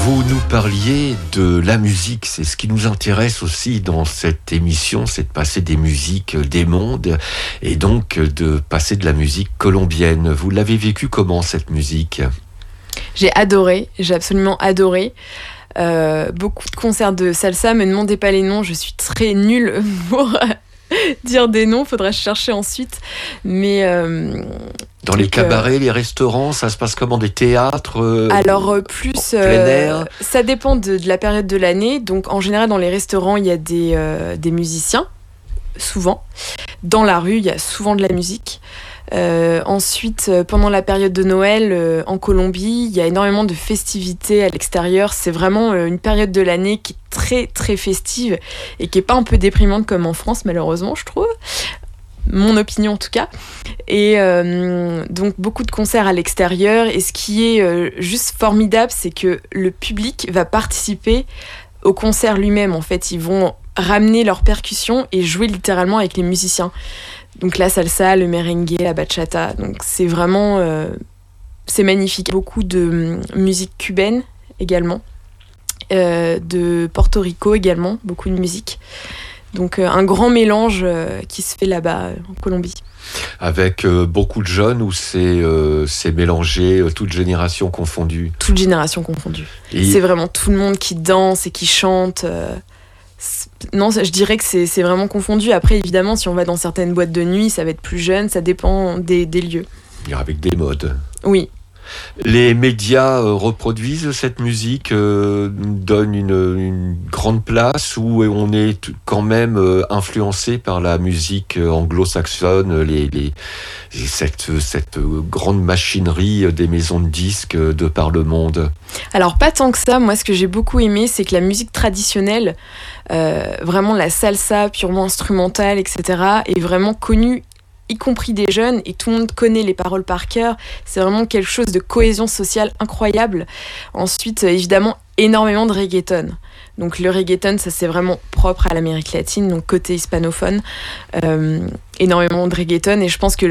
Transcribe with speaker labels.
Speaker 1: Vous nous parliez de la musique, c'est ce qui nous intéresse aussi dans cette émission, c'est de passer des musiques des mondes et donc de passer de la musique colombienne. Vous l'avez vécu comment cette musique ?
Speaker 2: J'ai absolument adoré. Beaucoup de concerts de salsa, me demandez pas les noms, je suis très nulle pour dire des noms, faudra chercher ensuite. Mais
Speaker 1: dans les cabarets, les restaurants, ça se passe comment, des théâtres
Speaker 2: alors plus
Speaker 1: plein air.
Speaker 2: Ça dépend de la période de l'année. Donc en général dans les restaurants il y a des musiciens, souvent. Dans la rue il y a souvent de la musique. Ensuite, pendant la période de Noël en Colombie, il y a énormément de festivités à l'extérieur. C'est vraiment une période de l'année qui est très très festive et qui est pas un peu déprimante comme en France, malheureusement, je trouve. Mon opinion en tout cas. Et donc beaucoup de concerts à l'extérieur. Et ce qui est juste formidable, c'est que le public va participer au concert lui-même. En fait, ils vont ramener leurs percussions et jouer littéralement avec les musiciens. Donc la salsa, le merengue, la bachata. Donc c'est vraiment... c'est magnifique. Beaucoup de musique cubaine également. De Porto Rico également, beaucoup de musique. Donc un grand mélange qui se fait là-bas en Colombie.
Speaker 1: Avec beaucoup de jeunes ou c'est mélangé, toutes générations confondues ?
Speaker 2: Toutes générations confondues.
Speaker 1: Et...
Speaker 2: c'est vraiment tout le monde qui danse et qui chante. Non, je dirais que c'est vraiment confondu. Après, évidemment, si on va dans certaines boîtes de nuit, ça va être plus jeune, ça dépend des lieux.
Speaker 1: Avec des modes.
Speaker 2: Oui.
Speaker 1: Les médias reproduisent cette musique, donnent une grande place, ou on est quand même influencé par la musique anglo-saxonne, cette grande machinerie des maisons de disques de par le monde ?
Speaker 2: Alors pas tant que ça. Moi, ce que j'ai beaucoup aimé, c'est que la musique traditionnelle, vraiment la salsa purement instrumentale, etc., est vraiment connue, y compris des jeunes, et tout le monde connaît les paroles par cœur. C'est vraiment quelque chose de cohésion sociale incroyable. Ensuite, évidemment, énormément de reggaeton. Donc le reggaeton, ça c'est vraiment propre à l'Amérique latine, donc côté hispanophone. Énormément de reggaeton, et je pense que